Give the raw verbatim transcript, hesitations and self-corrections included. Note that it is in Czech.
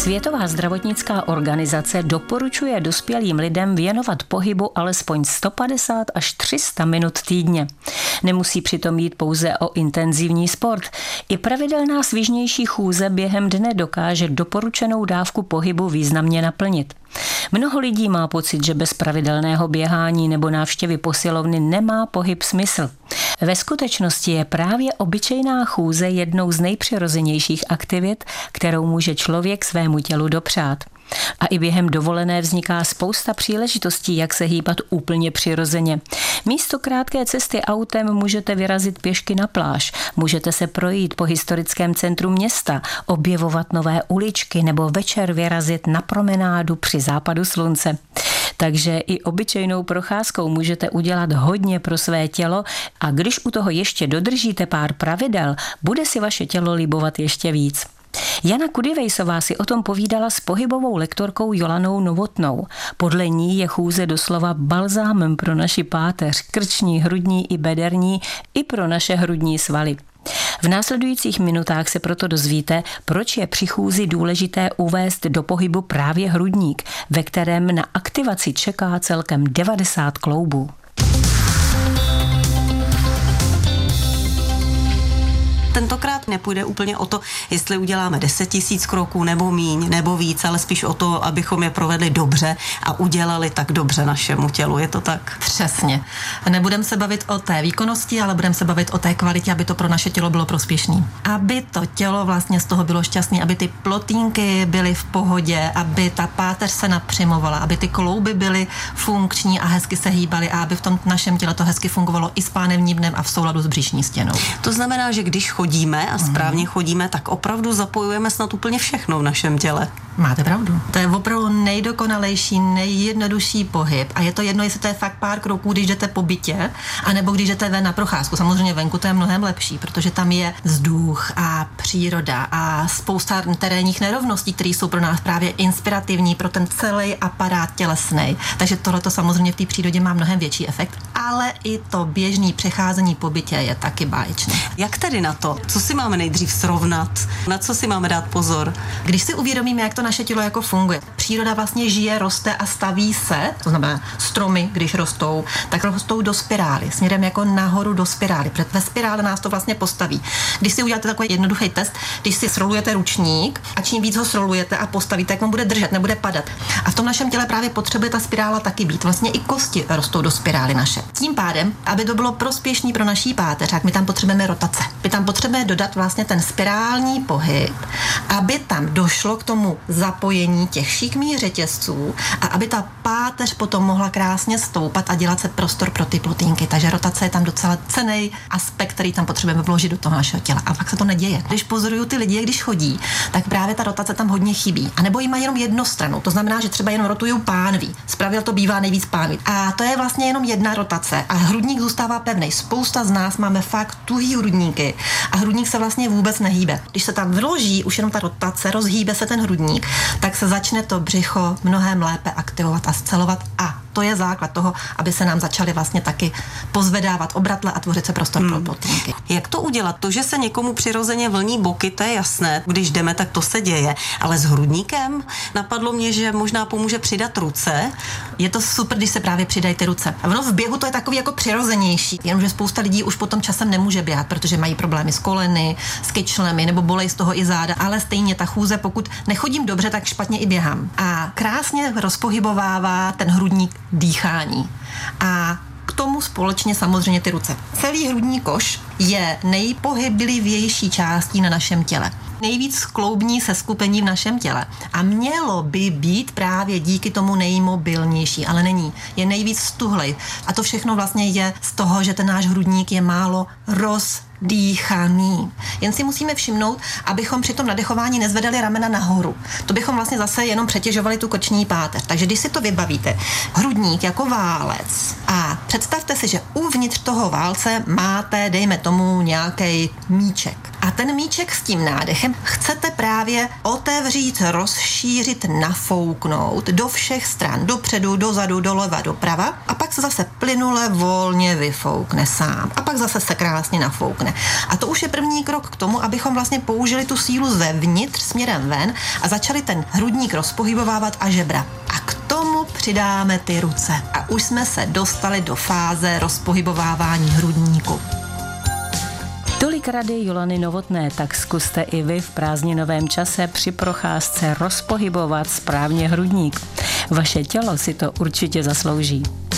Světová zdravotnická organizace doporučuje dospělým lidem věnovat pohybu alespoň sto padesát až tři sta minut týdně. Nemusí přitom jít pouze o intenzivní sport. I pravidelná svižnější chůze během dne dokáže doporučenou dávku pohybu významně naplnit. Mnoho lidí má pocit, že bez pravidelného běhání nebo návštěvy posilovny nemá pohyb smysl. Ve skutečnosti je právě obyčejná chůze jednou z nejpřirozenějších aktivit, kterou může člověk svému tělu dopřát. A i během dovolené vzniká spousta příležitostí, jak se hýbat úplně přirozeně. Místo krátké cesty autem můžete vyrazit pěšky na pláž, můžete se projít po historickém centru města, objevovat nové uličky nebo večer vyrazit na promenádu při západu slunce. Takže i obyčejnou procházkou můžete udělat hodně pro své tělo a když u toho ještě dodržíte pár pravidel, bude si vaše tělo libovat ještě víc. Jana Kudivejsová si o tom povídala s pohybovou lektorkou Jolanou Novotnou. Podle ní je chůze doslova balzámem pro naši páteř, krční, hrudní i bederní, i pro naše hrudní svaly. V následujících minutách se proto dozvíte, proč je při chůzi důležité uvést do pohybu právě hrudník, ve kterém na aktivaci čeká celkem devadesát kloubů. Tentokrát nepůjde úplně o to, jestli uděláme deset tisíc kroků nebo míň, nebo víc, ale spíš o to, abychom je provedli dobře a udělali tak dobře našemu tělu. Je to tak? Přesně. Nebudeme se bavit o té výkonnosti, ale budeme se bavit o té kvalitě, aby to pro naše tělo bylo prospěšné. Aby to tělo vlastně z toho bylo šťastné, aby ty plotínky byly v pohodě, aby ta páteř se napřimovala, aby ty klouby byly funkční a hezky se hýbaly a aby v tom našem těle to hezky fungovalo i s pánevním dnem a v souladu s břišní stěnou. To znamená, že když chodíme a správně chodíme, tak opravdu zapojujeme snad úplně všechno v našem těle. Máte pravdu. To je opravdu nejdokonalejší, nejjednodušší pohyb a je to jedno, jestli to je fakt pár kroků, když jdete po bytě, anebo když jdete ven na procházku. Samozřejmě venku to je mnohem lepší, protože tam je vzduch a příroda a spousta terénních nerovností, které jsou pro nás právě inspirativní pro ten celý aparát tělesný. Takže tohle to samozřejmě v té přírodě má mnohem větší efekt, ale i to běžné přecházení po bytě je taky báječné. Jak tedy na to? Co si máme nejdřív srovnat? Na co si máme dát pozor? Když si uvědomíme, jak to naše tělo jako funguje. Příroda vlastně žije, roste a staví se, to znamená stromy, když rostou, tak rostou do spirály, směrem jako nahoru do spirály. Protože ve spirále nás to vlastně postaví. Když si uděláte takový jednoduchý test, když si srolujete ručník a čím víc ho srolujete a postavíte, tak on bude držet, nebude padat. A v tom našem těle právě potřebuje ta spirála taky být. Vlastně i kosti rostou do spirály naše. Tím pádem, aby to bylo prospěšný pro naší páteř, tak my tam potřebujeme rotace. My tam potřebujeme dodat vlastně ten spirální pohyb, aby tam došlo k tomu zapojení těch šikmých řetězců a aby ta páteř potom mohla krásně stoupat a dělat se prostor pro ty plotínky. Takže rotace je tam docela cenný aspekt, který tam potřebujeme vložit do toho našeho těla. A pak se to neděje. Když pozoruju ty lidi, když chodí, tak právě ta rotace tam hodně chybí. A nebo jí mají jenom jednostrannou. To znamená, že třeba jenom rotují pánví. Zpravidla to bývá nejvíc pánví. A to je vlastně jenom jedna rotace a hrudník zůstává pevný. Spousta z nás máme fakt tuhý hrudníky a hrudník se vlastně vůbec nehýbe. Když se tam vloží už jenom ta rotace, rozhýbe se ten hrudník, tak se začne to břicho mnohem lépe aktivovat a scelovat a to je základ toho, aby se nám začaly vlastně taky pozvedávat obratle a tvořit se prostor hmm. pro plotínky. Jak to udělat? To, že se někomu přirozeně vlní boky, to je jasné. Když jdeme, tak to se děje. Ale s hrudníkem napadlo mě, že možná pomůže přidat ruce. Je to super, když se právě přidají ty ruce. A ono v běhu to je takový jako přirozenější. Jenomže spousta lidí už potom časem nemůže běhat, protože mají problémy s koleny, s kyčlemi nebo bolej z toho i záda. Ale stejně ta chůze, pokud nechodím dobře, tak špatně i běhám. A krásně rozpohybovává ten hrudník dýchání. A k tomu společně samozřejmě ty ruce. Celý hrudní koš je nejpohyblivější částí na našem těle. Nejvíc kloubní seskupení v našem těle. A mělo by být právě díky tomu nejmobilnější, ale není. Je nejvíc stuhlej. A to všechno vlastně je z toho, že ten náš hrudník je málo rozdýchaný. Jen si musíme všimnout, abychom při tom nadechování nezvedali ramena nahoru. To bychom vlastně zase jenom přetěžovali tu koční páteř. Takže když si to vybavíte, hrudník jako válec a představte si, že uvnitř toho válce máte, dejme tomu, nějaký míček. A ten míček s tím nádechem chcete právě otevřít, rozšířit, nafouknout do všech stran, dopředu, dozadu, doleva, doprava a pak se zase plynule volně vyfoukne sám. A pak zase se krásně nafoukne. A to už je první krok k tomu, abychom vlastně použili tu sílu zevnitř směrem ven a začali ten hrudník rozpohybovávat a žebra. A k tomu přidáme ty ruce. A už jsme se dostali do fáze rozpohybovávání hrudníku. Tolik rady Jolany Novotné, tak zkuste i vy v prázdninovém čase při procházce rozpohybovat správně hrudník. Vaše tělo si to určitě zaslouží.